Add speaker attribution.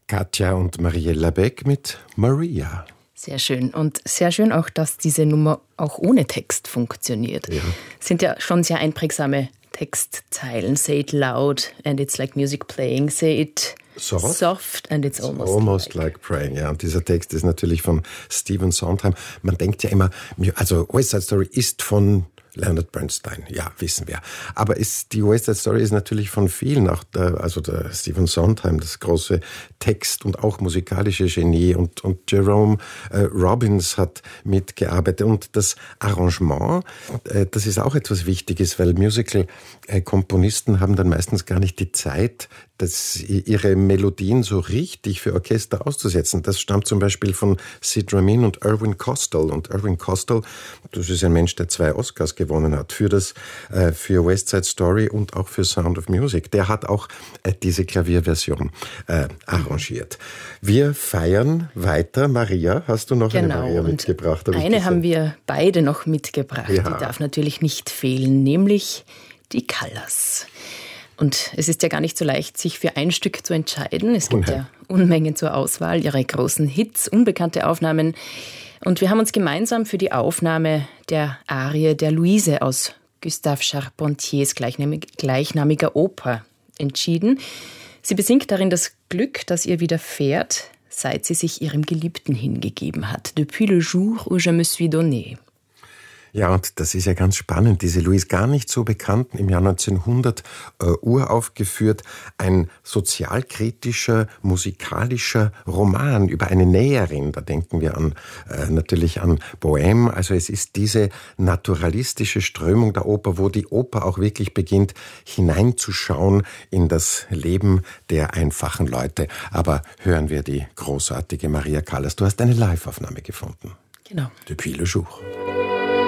Speaker 1: Katja und Mariella Beck mit Maria.
Speaker 2: Sehr schön. Und sehr schön auch, dass diese Nummer auch ohne Text funktioniert. Ja. Sind ja schon sehr einprägsame Textzeilen. Say it loud and it's like music playing. Say it soft and it's almost
Speaker 1: like praying. Ja, und dieser Text ist natürlich von Stephen Sondheim. Man denkt ja immer, also West Side Story ist von Leonard Bernstein, ja, wissen wir. Aber die West Side Story ist natürlich von vielen, auch der Stephen Sondheim, das große Text- und auch musikalische Genie, und Jerome Robbins hat mitgearbeitet. Und das Arrangement, das ist auch etwas Wichtiges, weil Musical-Komponisten haben dann meistens gar nicht die Zeit, ihre Melodien so richtig für Orchester auszusetzen. Das stammt zum Beispiel von Sid Ramin und Irwin Kostal. Und Irwin Kostal, das ist ein Mensch, der 2 Oscars gewonnen hat für West Side Story und auch für Sound of Music. Der hat auch diese Klavierversion arrangiert. Wir feiern weiter. Maria, hast du noch eine Maria mitgebracht?
Speaker 2: Eine haben wir beide noch mitgebracht. Ja. Die darf natürlich nicht fehlen, nämlich die Callas. Und es ist ja gar nicht so leicht, sich für ein Stück zu entscheiden. Es gibt ja Unmengen zur Auswahl, ihre großen Hits, unbekannte Aufnahmen. Und wir haben uns gemeinsam für die Aufnahme der Arie der Luise aus Gustave Charpentiers gleichnamiger Oper entschieden. Sie besingt darin das Glück, das ihr widerfährt, seit sie sich ihrem Geliebten hingegeben hat. Depuis le jour où je me suis donné.
Speaker 1: Ja, und das ist ja ganz spannend. Diese Louise, gar nicht so bekannt, im Jahr 1900 uraufgeführt, ein sozialkritischer, musikalischer Roman über eine Näherin. Da denken wir natürlich an Bohème. Also es ist diese naturalistische Strömung der Oper, wo die Oper auch wirklich beginnt, hineinzuschauen in das Leben der einfachen Leute. Aber hören wir die großartige Maria Callas. Du hast eine Live-Aufnahme gefunden.
Speaker 2: Genau.
Speaker 1: Depuis le jour.